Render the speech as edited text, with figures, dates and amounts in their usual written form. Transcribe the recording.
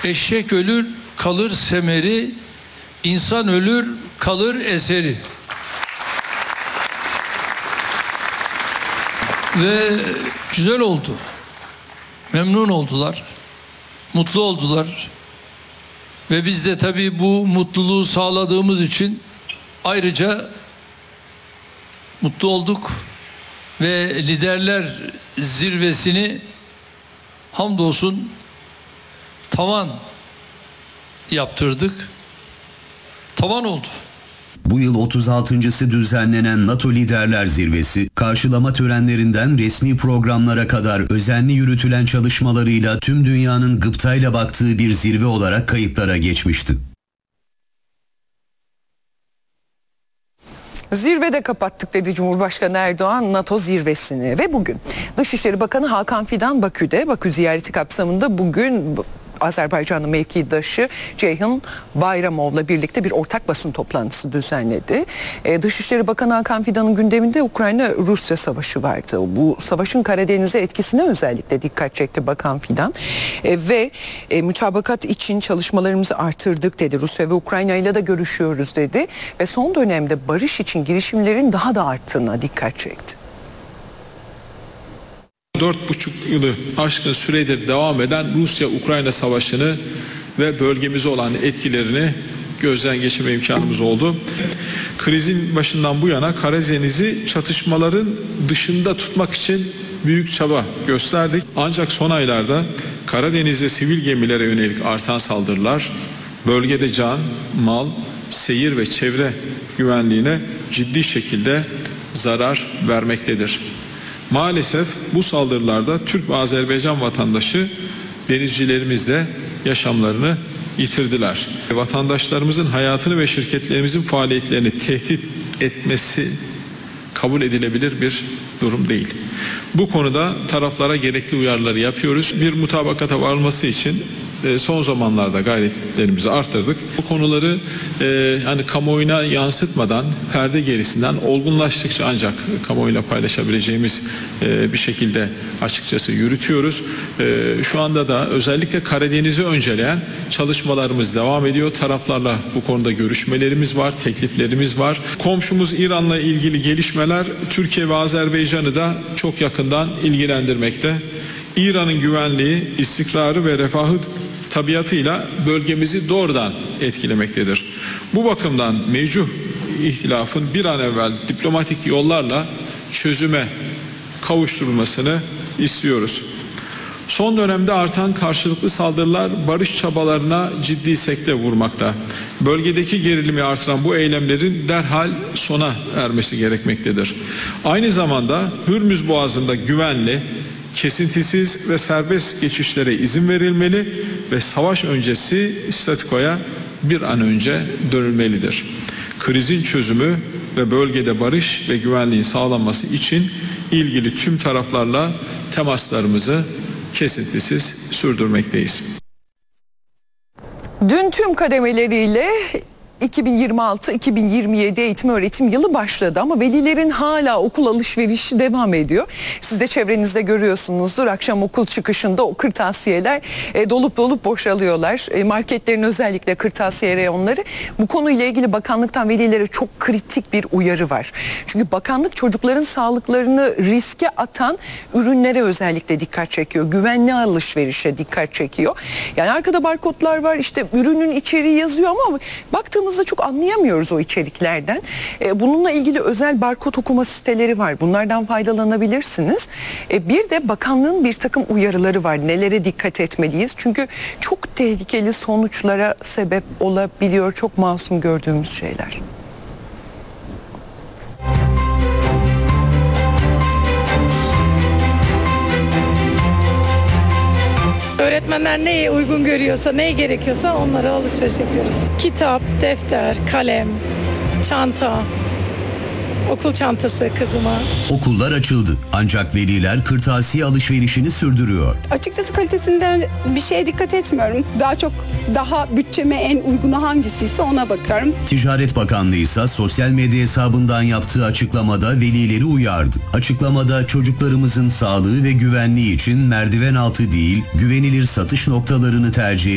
Eşek ölür kalır semeri, insan ölür kalır eseri. Ve güzel oldu. Memnun oldular. Mutlu oldular. Ve biz de tabii bu mutluluğu sağladığımız için ayrıca mutlu olduk. Ve liderler zirvesini hamdolsun tavan yaptırdık. Tavan oldu. Bu yıl 36.'sı düzenlenen NATO Liderler Zirvesi, karşılama törenlerinden resmi programlara kadar özenli yürütülen çalışmalarıyla tüm dünyanın gıptayla baktığı bir zirve olarak kayıtlara geçmişti. Zirvede kapattık dedi Cumhurbaşkanı Erdoğan NATO zirvesini ve bugün Dışişleri Bakanı Hakan Fidan Bakü'de. Bakü ziyareti kapsamında bugün Azerbaycan'ın mevkidaşı Ceyhun Bayramov'la birlikte bir ortak basın toplantısı düzenledi. Dışişleri Bakanı Hakan Fidan'ın gündeminde Ukrayna-Rusya savaşı vardı. Bu savaşın Karadeniz'e etkisine özellikle dikkat çekti Bakan Fidan. Ve mütabakat için çalışmalarımızı artırdık dedi. Rusya ve Ukrayna ile de görüşüyoruz dedi. Ve son dönemde barış için girişimlerin daha da arttığına dikkat çekti. 4,5 yılı aşkın süredir devam eden Rusya-Ukrayna savaşını ve bölgemize olan etkilerini gözden geçirme imkanımız oldu. Krizin başından bu yana Karadeniz'i çatışmaların dışında tutmak için büyük çaba gösterdik. Ancak son aylarda Karadeniz'de sivil gemilere yönelik artan saldırılar bölgede can, mal, seyir ve çevre güvenliğine ciddi şekilde zarar vermektedir. Maalesef bu saldırılarda Türk ve Azerbaycan vatandaşı denizcilerimiz de yaşamlarını yitirdiler. Vatandaşlarımızın hayatını ve şirketlerimizin faaliyetlerini tehdit etmesi kabul edilebilir bir durum değil. Bu konuda taraflara gerekli uyarıları yapıyoruz. Bir mutabakata varılması için son zamanlarda gayretlerimizi arttırdık. Bu konuları hani kamuoyuna yansıtmadan perde gerisinden olgunlaştıkça ancak kamuoyuyla paylaşabileceğimiz bir şekilde açıkçası yürütüyoruz. Şu anda da özellikle Karadeniz'i önceleyen çalışmalarımız devam ediyor. Taraflarla bu konuda görüşmelerimiz var, tekliflerimiz var. Komşumuz İran'la ilgili gelişmeler Türkiye ve Azerbaycan'ı da çok yakından ilgilendirmekte. İran'ın güvenliği, istikrarı ve refahı tabiatıyla bölgemizi doğrudan etkilemektedir. Bu bakımdan mevcut ihtilafın bir an evvel diplomatik yollarla çözüme kavuşturulmasını istiyoruz. Son dönemde artan karşılıklı saldırılar barış çabalarına ciddi sekte vurmakta. Bölgedeki gerilimi artıran bu eylemlerin derhal sona ermesi gerekmektedir. Aynı zamanda Hürmüz Boğazı'nda güvenli, kesintisiz ve serbest geçişlere izin verilmeli ve savaş öncesi statükoya bir an önce dönülmelidir. Krizin çözümü ve bölgede barış ve güvenliğin sağlanması için ilgili tüm taraflarla temaslarımızı kesintisiz sürdürmekteyiz. Dün tüm kademeleriyle 2026-2027 eğitim öğretim yılı başladı ama velilerin hala okul alışverişi devam ediyor. Siz de çevrenizde görüyorsunuzdur. Akşam okul çıkışında o kırtasiyeler dolup boşalıyorlar. Marketlerin özellikle kırtasiye reyonları. Bu konuyla ilgili bakanlıktan velilere çok kritik bir uyarı var. Çünkü bakanlık çocukların sağlıklarını riske atan ürünlere özellikle dikkat çekiyor. Güvenli alışverişe dikkat çekiyor. Yani arkada barkodlar var, işte ürünün içeriği yazıyor ama baktığımızda çok anlayamıyoruz o içeriklerden. Bununla ilgili özel barkod okuma siteleri var. Bunlardan faydalanabilirsiniz. Bir de bakanlığın bir takım uyarıları var. Nelere dikkat etmeliyiz? Çünkü çok tehlikeli sonuçlara sebep olabiliyor. Çok masum gördüğümüz şeyler. Öğretmenler neye uygun görüyorsa, neye gerekiyorsa onlara alışveriş yapıyoruz. Kitap, defter, kalem, çanta, okul çantası kızıma. Okullar açıldı ancak veliler kırtasiye alışverişini sürdürüyor. Açıkçası kalitesinden bir şeye dikkat etmiyorum. Daha bütçeme en uygunu hangisiyse ona bakıyorum. Ticaret Bakanlığı ise sosyal medya hesabından yaptığı açıklamada velileri uyardı. Açıklamada çocuklarımızın sağlığı ve güvenliği için merdiven altı değil, güvenilir satış noktalarını tercih